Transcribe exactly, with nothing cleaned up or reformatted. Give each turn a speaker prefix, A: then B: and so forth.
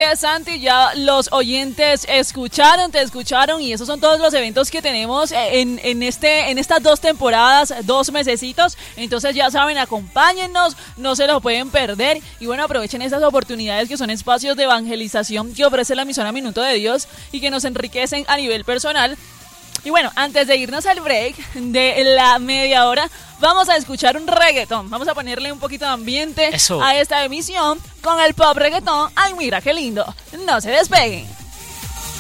A: que Santi, ya los oyentes escucharon, te escucharon y esos son todos los eventos que tenemos en, en, este, en estas dos temporadas, dos mesecitos. Entonces ya saben, acompáñennos, no se lo pueden perder y bueno, aprovechen estas oportunidades que son espacios de evangelización que ofrece la emisora Minuto de Dios y que nos enriquecen a nivel personal. Y bueno, antes de irnos al break de la media hora, vamos a escuchar un reggaetón. Vamos a ponerle un poquito de ambiente Eso. a esta emisión con el pop reggaetón. ¡Ay, mira qué lindo! No se despeguen.